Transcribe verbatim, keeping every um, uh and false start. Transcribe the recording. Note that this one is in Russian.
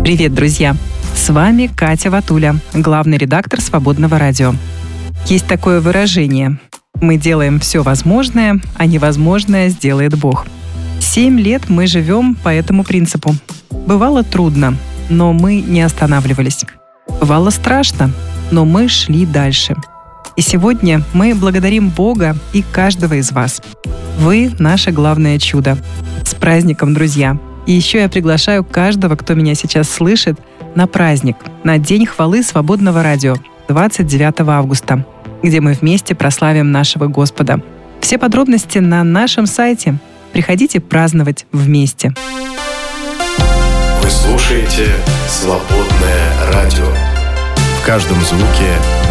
Привет, друзья! С вами Катя Ватуля, главный редактор «Свободного радио». Есть такое выражение: мы делаем все возможное, а невозможное сделает Бог. Семь лет мы живем по этому принципу. Бывало трудно, но мы не останавливались. Бывало страшно, но мы шли дальше. И сегодня мы благодарим Бога и каждого из вас. Вы — наше главное чудо. С праздником, друзья! И еще я приглашаю каждого, кто меня сейчас слышит, на праздник, на День хвалы Свободного радио, двадцать девятого августа, где мы вместе прославим нашего Господа. Все подробности на нашем сайте. Приходите праздновать вместе. Вы слушаете «Свободное радио». В каждом звуке